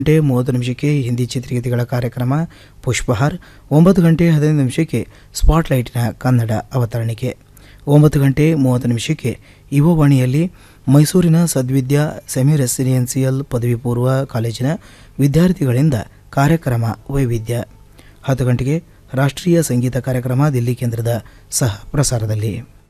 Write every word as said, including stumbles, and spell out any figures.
ಗಂಟೆ ಮೂವತ್ತು ನಿಮಿಷಕ್ಕೆ ಹಿಂದಿ ಚಿತ್ರಗೀತೆಗಳ ಕಾರ್ಯಕ್ರಮ ಪುಷ್ಪಹಾರ್. ಒಂಬತ್ತು ಗಂಟೆ ಹದಿನೈದು ನಿಮಿಷಕ್ಕೆ ಸ್ಪಾಟ್ಲೈಟ್ನ ಕನ್ನಡ ಅವತರಣಿಕೆ. ಒಂಬತ್ತು ಗಂಟೆ ಮೂವತ್ತು ನಿಮಿಷಕ್ಕೆ ಯುವವಾಣಿಯಲ್ಲಿ ಮೈಸೂರಿನ ಸದ್ವಿದ್ಯಾ ಸೆಮಿ ರೆಸಿಡೆನ್ಸಿಯಲ್ ಪದವಿ ಪೂರ್ವ ಕಾಲೇಜಿನ ವಿದ್ಯಾರ್ಥಿಗಳಿಂದ ಕಾರ್ಯಕ್ರಮ ವೈವಿಧ್ಯ. ಹತ್ತು ಗಂಟೆಗೆ ರಾಷ್ಟ್ರೀಯ ಸಂಗೀತ ಕಾರ್ಯಕ್ರಮ ದಿಲ್ಲಿ ಕೇಂದ್ರದ ಸಹ ಪ್ರಸಾರದಲ್ಲಿ.